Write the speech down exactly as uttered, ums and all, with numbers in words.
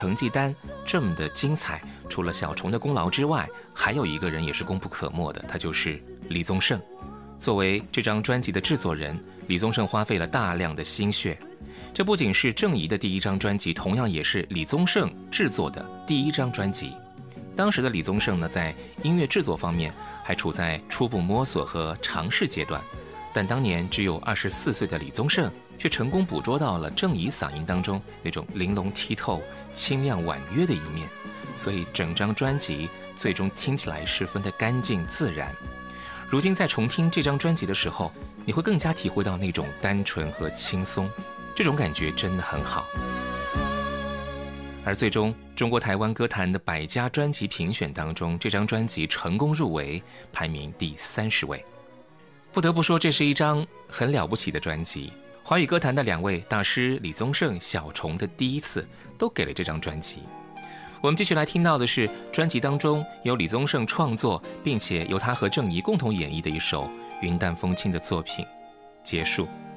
成绩单这么的精彩，除了小虫的功劳之外，还有一个人也是功不可没的，他就是李宗盛。作为这张专辑的制作人，李宗盛花费了大量的心血。这不仅是郑怡的第一张专辑，同样也是李宗盛制作的第一张专辑。当时的李宗盛呢，在音乐制作方面还处在初步摸索和尝试阶段，但当年只有二十四岁的李宗盛，却成功捕捉到了郑怡嗓音当中那种玲珑剔透、清亮婉约的一面，所以整张专辑最终听起来十分的干净自然。如今在重听这张专辑的时候，你会更加体会到那种单纯和轻松，这种感觉真的很好。而最终中国台湾歌坛的百家专辑评选当中，这张专辑成功入围，排名第三十位。不得不说，这是一张很了不起的专辑。华语歌坛的两位大师李宗盛、小虫的第一次都给了这张专辑。我们继续来听到的是专辑当中由李宗盛创作，并且由他和郑怡共同演绎的一首云淡风轻的作品《结束》。